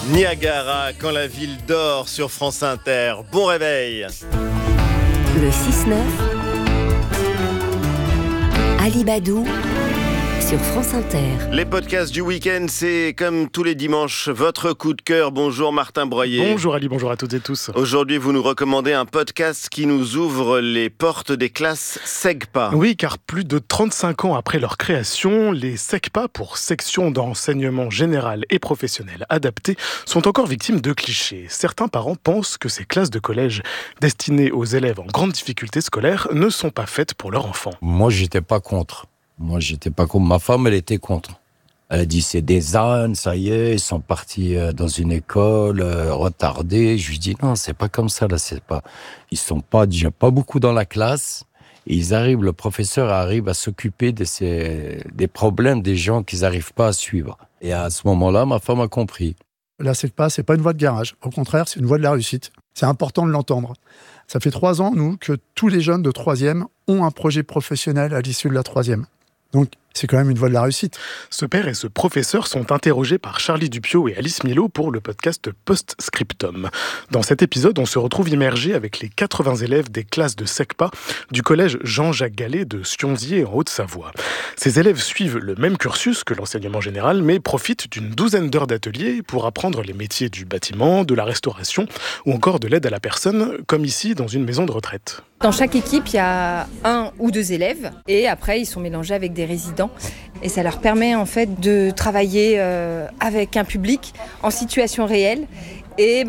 Niagara, quand la ville dort sur France Inter. Bon réveil. Le 6-9, Alibadou sur France Inter. Les podcasts du week-end, c'est comme tous les dimanches, votre coup de cœur. Bonjour Martin Broyer. Bonjour Ali, bonjour à toutes et tous. Aujourd'hui, vous nous recommandez un podcast qui nous ouvre les portes des classes SEGPA. Oui, car plus de 35 ans après leur création, les SEGPA, pour section d'enseignement général et professionnel adapté, sont encore victimes de clichés. Certains parents pensent que ces classes de collège destinées aux élèves en grande difficulté scolaire ne sont pas faites pour leurs enfants. Moi, j'étais pas contre. Ma femme, elle était contre. Elle a dit, c'est des ânes, ça y est, ils sont partis dans une école retardée. Je lui dis, non, c'est pas comme ça, là, ils sont pas déjà pas beaucoup dans la classe. Et le professeur arrive à s'occuper des problèmes des gens qu'ils n'arrivent pas à suivre. Et à ce moment-là, ma femme a compris. La SEGPA, c'est pas une voie de garage. Au contraire, c'est une voie de la réussite. C'est important de l'entendre. Ça fait 3 ans, nous, que tous les jeunes de 3e ont un projet professionnel à l'issue de la 3e. Donc, c'est quand même une voie de la réussite. Ce père et ce professeur sont interrogés par Charlie Dupiot et Alice Milo pour le podcast Post-Scriptum. Dans cet épisode, on se retrouve immergé avec les 80 élèves des classes de SEGPA du collège Jean-Jacques Gallet de Sionzier en Haute-Savoie. Ces élèves suivent le même cursus que l'enseignement général, mais profitent d'une 12aine d'heures d'atelier pour apprendre les métiers du bâtiment, de la restauration ou encore de l'aide à la personne, comme ici dans une maison de retraite. Dans chaque équipe, il y a 1 ou 2 élèves et après, ils sont mélangés avec des résidents. Et ça leur permet en fait de travailler avec un public en situation réelle et